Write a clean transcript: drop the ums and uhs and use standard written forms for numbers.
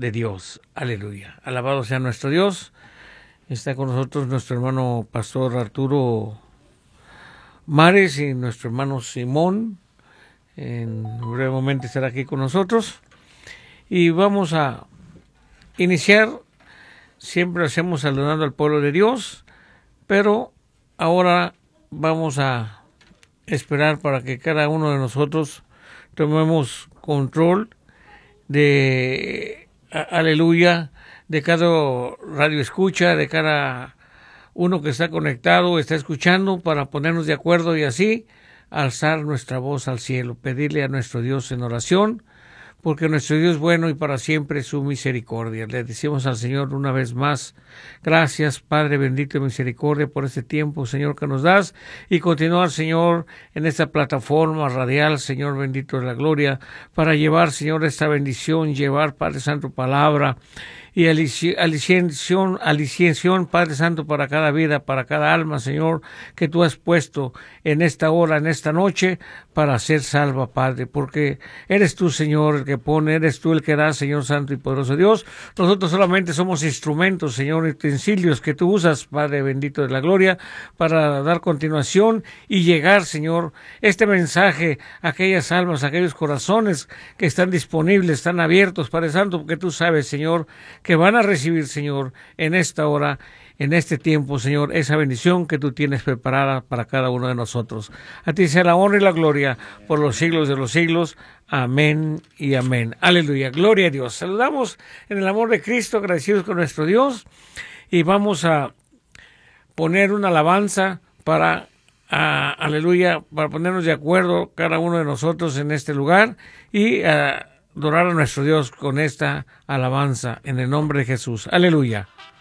de Dios. Aleluya. Alabado sea nuestro Dios. Está con nosotros nuestro hermano pastor Arturo Mares y nuestro hermano Simón. En breve momento estará aquí con nosotros. Y vamos a iniciar. Siempre hacemos saludando al pueblo de Dios, pero ahora vamos a esperar para que cada uno de nosotros tomemos control de aleluya, de cada radio escucha, de cada uno que está conectado, está escuchando, para ponernos de acuerdo y así alzar nuestra voz al cielo, pedirle a nuestro Dios en oración, porque nuestro Dios es bueno y para siempre su misericordia. Le decimos al Señor una vez más, gracias Padre bendito de misericordia por este tiempo, Señor, que nos das, y continuar, Señor, en esta plataforma radial, Señor bendito de la gloria, para llevar, Señor, esta bendición, llevar, Padre Santo, palabra y aliciación, Padre Santo, para cada vida, para cada alma, Señor, que tú has puesto en esta hora, en esta noche, para ser salva, Padre, porque eres tú, Señor, el que pone, eres tú el que da, Señor Santo y poderoso Dios. Nosotros solamente somos instrumentos, Señor, utensilios que tú usas, Padre bendito de la gloria, para dar continuación y llegar, Señor, este mensaje a aquellas almas, a aquellos corazones que están disponibles, están abiertos, Padre Santo, porque tú sabes, Señor, que van a recibir, Señor, en esta hora, en este tiempo, Señor, esa bendición que tú tienes preparada para cada uno de nosotros. A ti sea la honra y la gloria por los siglos de los siglos. Amén y amén. Aleluya. Gloria a Dios. Saludamos en el amor de Cristo, agradecidos con nuestro Dios, y vamos a poner una alabanza para, aleluya, para ponernos de acuerdo cada uno de nosotros en este lugar y adorar a nuestro Dios con esta alabanza en el nombre de Jesús. Aleluya.